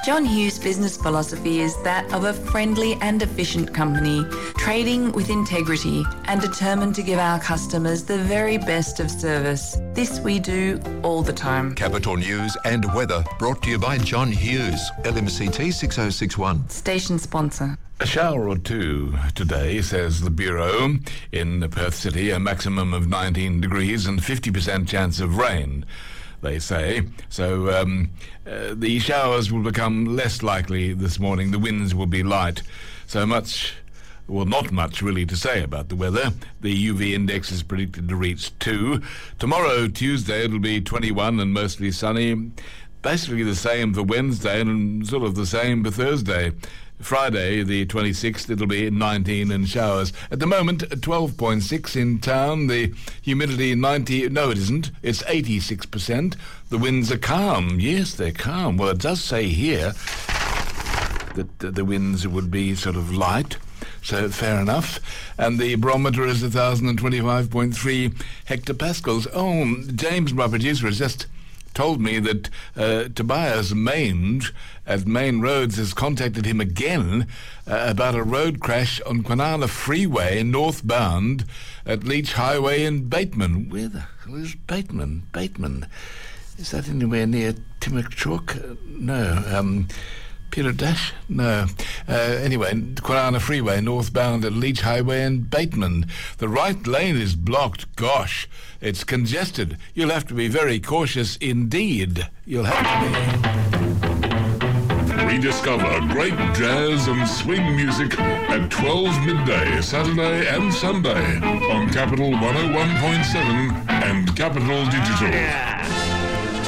John Hughes' business philosophy is that of a friendly and efficient company, trading with integrity and determined to give our customers the very best of service. This we do all the time. Capital News and weather brought to you by John Hughes, LMCT 6061. Station sponsor. A shower or two today, says the Bureau. In Perth City, a maximum of 19 degrees and 50% chance of rain, they say. So the showers will become less likely this morning. The winds will be light. So much, well, not much really to say about the weather. The UV index is predicted to reach 2. Tomorrow, Tuesday, it'll be 21 and mostly sunny. Basically the same for Wednesday and sort of the same for Thursday. Friday, the 26th, it'll be 19 and showers. At the moment, 12.6 in town. The humidity 90... No, it isn't. It's 86%. The winds are calm. Yes, they're calm. Well, it does say here that the winds would be sort of light. So fair enough. And the barometer is 1,025.3 hectopascals. Oh, James, my producer, has just told me that Tobias Mange at Main Roads has contacted him again about a road crash on Kwinana Freeway northbound at Leach Highway in Bateman. Where the hell is Bateman? Bateman. Is that anywhere near Timmock? No. Peter Dash? No. Anyway, Kwinana Freeway northbound at Leach Highway in Bateman. The right lane is blocked. Gosh, it's congested. You'll have to be very cautious indeed. You'll have to be. Rediscover great jazz and swing music at 12 midday, Saturday and Sunday on Capital 101.7 and Capital Digital.